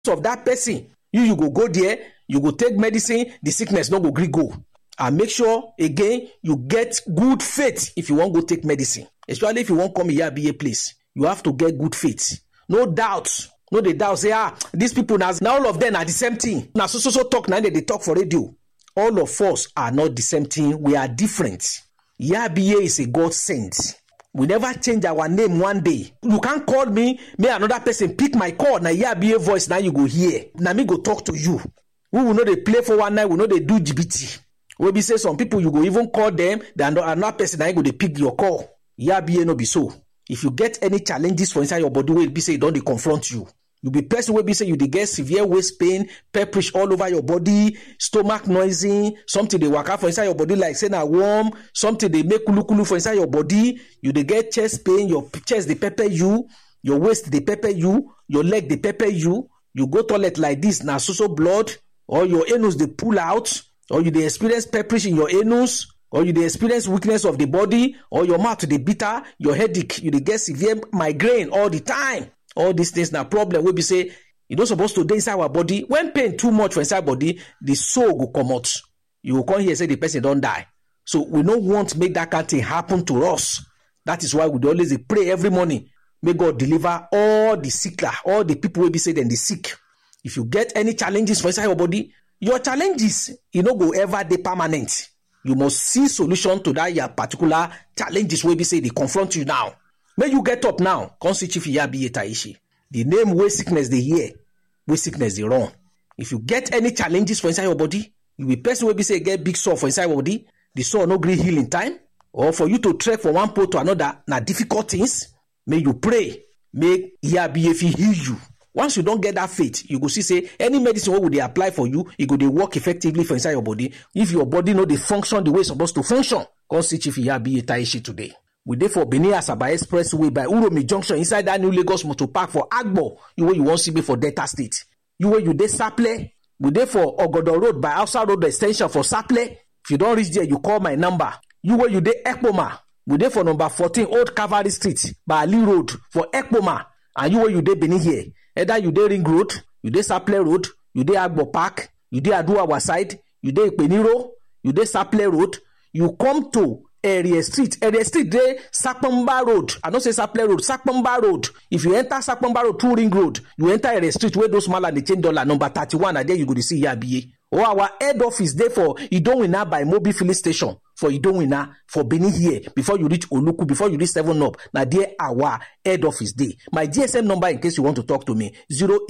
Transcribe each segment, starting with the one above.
of that person, you go there, you go take medicine, the sickness no go gree go. And make sure again you get good faith if you want go take medicine, especially if you want come Iyabiye place. You have to get good faith. No doubt. No, they doubt. Say, these people now all of them are the same thing. Now, so talk now. They talk for radio. All of us are not the same thing. We are different. Iyabiye is a God sent. We never change our name one day. You can't call me another person pick my call. Now Iyabiye voice. Now you go hear. Now me go talk to you. We will know they play for one night. We know they do GBT. We be say some people you go even call them. Then another person now go they pick your call. Iyabiye no be so. If you get any challenges for inside your body, will be say don't they confront you. You be person will be say you dey get severe waist pain, pepperish all over your body, stomach noisy, something they work out for inside your body like say na warm, something they make kulu for inside your body. You dey get chest pain, your chest they pepper you, your waist they pepper you, your leg they pepper you. You go toilet like this, na so blood, or your anus they pull out, or you dey experience pepperish in your anus. Or you dey experience weakness of the body, or your mouth dey bitter, your headache, you dey get severe migraine all the time. All these things na problem wey be say you don't supposed to dey inside our body. When pain too much for inside body, the soul go comot. You will come here say the person don die. So we no want make that kind of thing happen to us. That is why we always dey pray every morning. May God deliver all the sickler, all the people wey be say dem dey sick. If you get any challenges for inside your body, your challenges no go ever dey permanent. You must see solution to that your particular challenges wey be say they confront you now. May you get up now. Come see Chief Iyabiye Taishi. The name where sickness they hear, where sickness they run. If you get any challenges for inside your body, you will person will be say get big sore for inside your body. The sore no gree heal in time, or for you to trek from one pole to another, na difficult things. May you pray. May Iyabiye heal you. Once you don't get that faith, you go see say any medicine what would they apply for you, it go they work effectively for inside your body. If your body know they function the way it's supposed to function, come see Chief Iyabiye Taishi today. We dey for Benin Asaba Expressway by Uromi Junction inside that new Lagos Motor Park for Agbo. You where you want to be for Delta State. You where you dey Saple. We dey for Ogodo Road by Outside Road Extension for Saple. If you don't reach there, you call my number. You where you dey Ekpoma. We dey for number 14 Old Cavalry Street by Ali Road for Ekpoma. And you where you dey Benin here. Either you dey Ring Road, you dey Saple Road, you dey Agbo Park, you dey Aduawa side, you dey Ipeniro, you dey Saple Road. You come to Area Street dey Sakpamba Road. I don't say Saple Road, Sakpamba Road. If you enter Sakpamba Road through Ring Road, you enter Area Street where those small and they change dollar number 31, and there you go to see Iyabiye. Or our head office there for Idowina by Mobi Filling Station for Idowina for Benin here before you reach Oluku, before you reach 7 Up. Now there our head office there. My GSM number in case you want to talk to me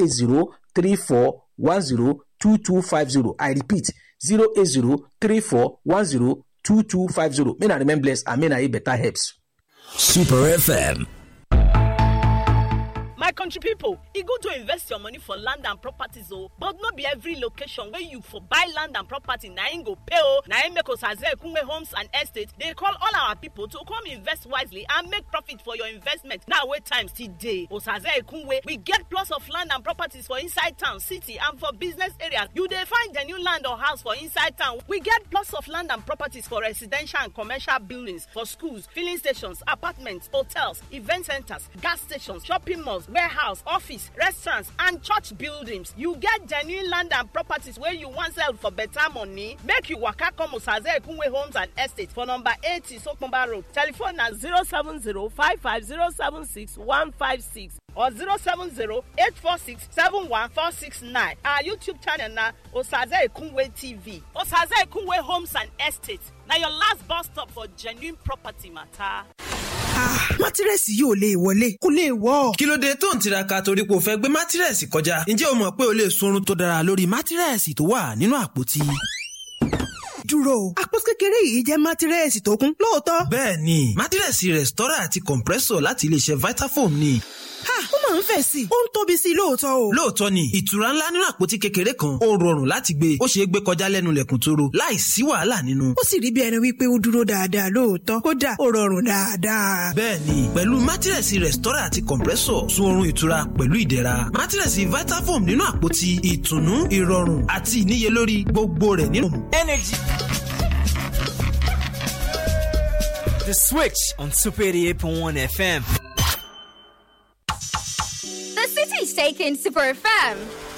08034102250. I repeat 08034102250. May I remain blessed and may I better helps. Super FM. My country people, e good to invest your money for land and properties, but not be every location where you for buy land and property na im go pay na im make Osaze Ekunwe Homes and Estate. They call all our people to come invest wisely and make profit for your investment. Now wait time still day. Osaze Ekunwe, we get plots of land and properties for inside town, city, and for business areas. You dey find the new land or house for inside town. We get plots of land and properties for residential and commercial buildings, for schools, filling stations, apartments, hotels, event centers, gas stations, shopping malls, warehouse, office, restaurants, and church buildings. You get genuine land and properties where you want sell for better money. Make you waka come Osaze Ekunwe Homes and Estates for number 80 Sokpomba Road. Telephone na 070-550-76156 or 070-846-71469. Our YouTube channel na Osaze Ekunwe TV. Osaze Ekunwe Homes and Estates. Now your last bus stop for genuine property matter. Mátírẹ́sì yóò lè wọlé kó lè wọ́. Kí ló dé tó ń tiraka torí pé o fẹ́ gbé mátírẹ́sì kọjá? Ǹjẹ́ o mọ̀ pé o lè sunrun tó dára lórí mátírẹ́sì tó wà nínú àpótí? Dúró, àpótí kékeré yìí jẹ́ mátírẹ́sì tó kún lóòótọ́. Bẹ́ẹ̀ni, mátírẹ́sì Restore àti compressor láti iléeṣẹ́ Vitafoam ni. Ó máa ń fẹ̀ sí i, ó ń tóbi sí i lóòótọ́ o. Lóòótọ́ ni, ìtura ńlá nínú àpótí kékeré kan, ó rọrùn láti gbé, ó ṣeé gbé kọjá lẹ́nu lẹ̀kùn tóró, láì sí wàhálà nínú. Ó sì rí bí ẹni wípé ó dúró dáadáa lóòótọ́, kódà ó rọrùn dáadáa. Bẹ́ẹ̀ni, pẹ̀lú mátírẹ́sì Restore àti compressor, sun oorun ìtura pẹ̀lú ìdẹ̀ra. Mátírẹ́sì Vitafoam nínú àpótí, ìtùnú, ìrọ̀rùn àti ìníyelórí gbogbo rẹ̀ nínú. Energy. The Switch on Super 88.1 FM. The city is taking Super FM.